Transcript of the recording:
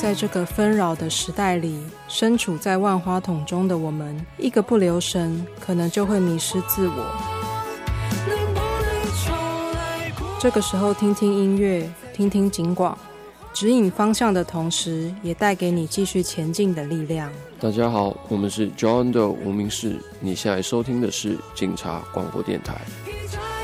在这个纷扰的时代里，身处在万花筒中的我们，一个不留神，可能就会迷失自我。这个时候听听音乐，听听警广，指引方向的同时，也带给你继续前进的力量。 大家好，我们是 John 的无名氏，你现在收听的是警察广播电台。